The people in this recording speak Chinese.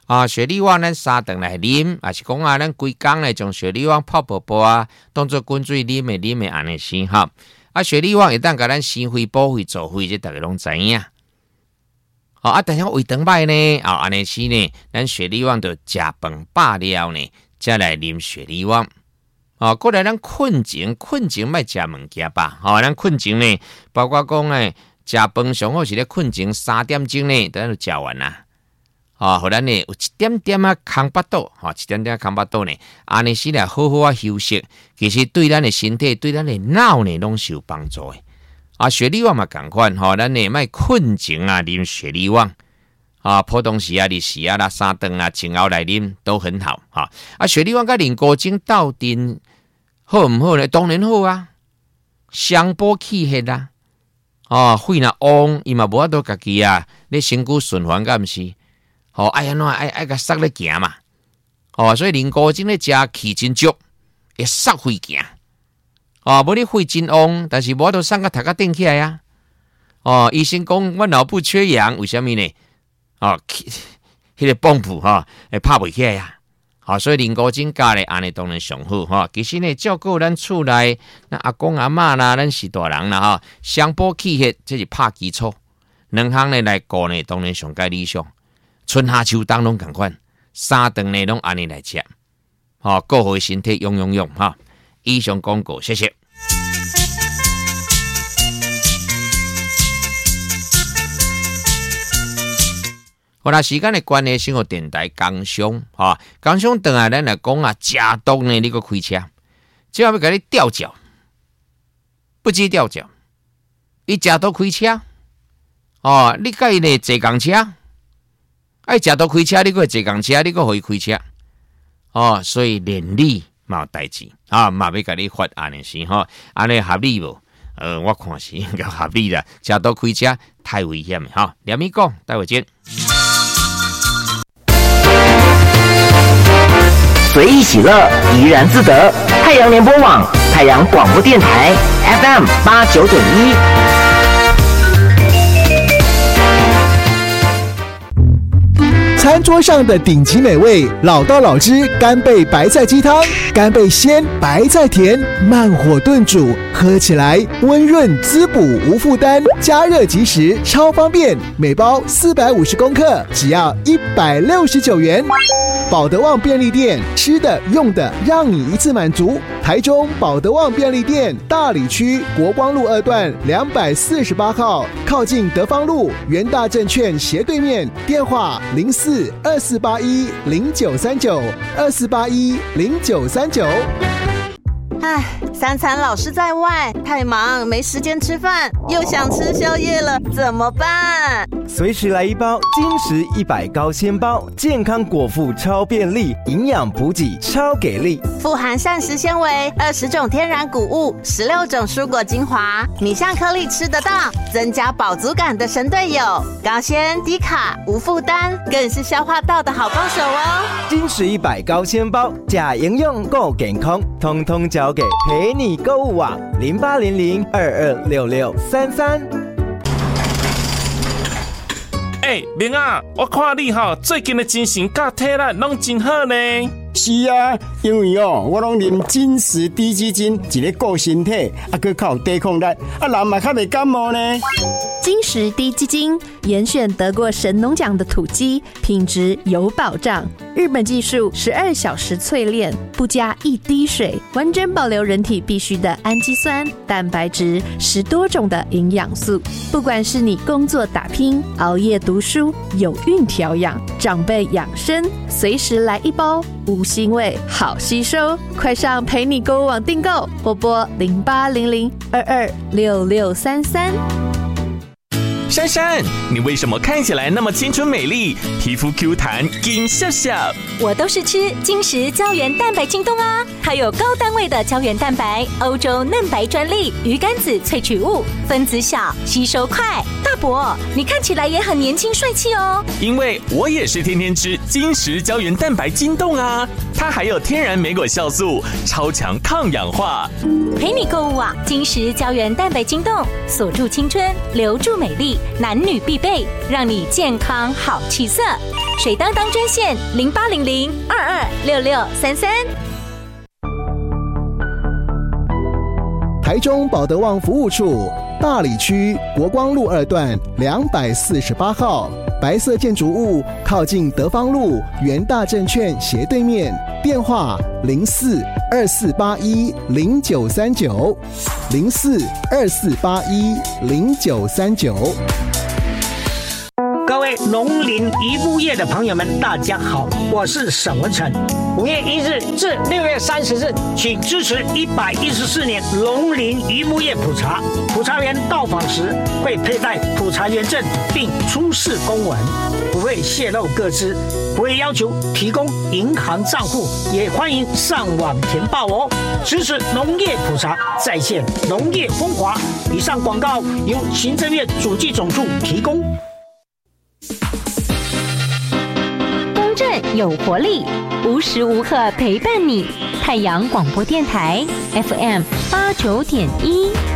雪莉网咱三顿来啉，还是讲咱规工来将雪莉网泡泡泡啊，当做滚水啉的安尼先哈。雪莉网一旦甲咱生肺补肺做肺，这大家拢知影。但是胃肠歹呢，安尼时呢，咱雪莉网就食饭饱了呢，再来啉雪莉网。过来咱困前莫食物件吧。咱困前呢，包括讲食饭上好是咧困前3点钟呢，咱就食完啦。互咱呢有一点点空腹肚，呢，安尼时来好好休息，其实对咱的身体、对咱的脑呢，拢是有帮助的。雪莉网嘛同款，咱呢莫困前啉雪莉网。普通时日时啦、3顿前后来啉都很好。雪莉网甲林古精斗阵好唔好呢？当然好啊，双补气血啦。肺若旺，伊嘛无法度家己咧身躯循环，敢毋是？爱甲塞咧行嘛。所以林古精咧食气真足，会塞肺行。无你肺真旺，但是无法度送到头壳顶起来啊。医生讲我脑部缺氧，为什么呢？迄个泵浦会拍袂起来啊。所以林古精加咧安尼当然上好其实呢，照顾咱厝内那阿公阿嬷啦，咱是大人啦双补气血，这是拍基础。两项呢来顾呢，当然上介理想。春夏秋冬拢同款，3顿呢拢安尼来食，顾好身体用以上广告，谢谢。好啦，时间的关系，先互电台工商，工商等下咱来讲食毒呢，你个开车，只要甲你吊脚，不止吊脚，伊食毒开车，你甲伊呢坐公车，爱食毒开车，你个坐公车，你个互伊开车，所以连理嘛有代志，嘛要甲你发安尼先，安尼合理无？我看是应该合理啦，食毒开车太危险了，连咪讲，待会见。 随意喜乐，怡然自得。太阳联播网，太阳广播电台 FM89.1。 餐桌上的顶级美味，老道老汁干贝白菜鸡汤，干贝鲜，白菜甜，慢火炖煮，喝起来温润滋补无负担，加热即食，超方便。每包450公克，只要169元。保德旺便利店，吃的用的让你一次满足。台中保德旺便利店大里区国光路2段248号，靠近德芳路元大证券斜对面，电话04-2481-0939，2481-0939。 3餐老是在外，太忙没时间吃饭，又想吃宵夜了，怎么办？ 随时来一包金石100高纤包，健康果腹超便利，营养补给超给力， 富含膳食纤维、20种天然谷物、16种蔬果精华，米香颗粒吃得到，增加饱足感的神队友，高纤低卡无负担，更是消化道的好帮手哦。 金石100高纤包，假营养够健康，通通交给陪你购物网0800226633。 明啊，我看你最近的精神甲体力拢真好呢。 是啊，因为我拢啉金石低基精，一个顾身体，还较有抵抗力，人嘛较袂感冒呢。 金石低基精严选得过神农奖的土鸡，品质有保障。日本技术12小时淬炼，不加一滴水，完整保留人体必需的氨基酸、蛋白质，10多种的营养素。不管是你工作打拼、熬夜读书、有孕调养、长辈养生，随时来一包，无腥味，好吸收。快上陪你购物网订购，或拨0800226633。 珊珊，你为什么看起来那么青春美丽，皮肤 Q 弹金笑笑？ 我都是吃金石胶原蛋白晶冻啊，它有高单位的胶原蛋白，欧洲嫩白专利，鱼肝子萃取物，分子小，吸收快。大伯，你看起来也很年轻帅气哦。 因为我也是天天吃金石胶原蛋白晶冻啊，它还有天然莓果酵素，超强抗氧化。 陪你购物网，金石胶原蛋白晶冻，锁住青春，留住美丽。 男女必备，让你健康好气色。水当当专线0800226633。 台中保德旺服务处，大里区国光路2段248号，白色建筑物靠近德芳路元大证券斜对面，电话04-2481-0939，04-2481-0939。 各位农林渔牧业的朋友们，大家好，我是沈文成。5月1日至6月30日，请支持114年农林渔牧业普查。普查员到访时会佩戴普查员证，并出示公文，不会泄露个资，不会要求提供银行账户，也欢迎上网填报哦。支持农业普查，再现农业风华。以上广告由行政院主计总处提供。 公正有活力，无时无刻陪伴你。太阳广播电台 FM89.1。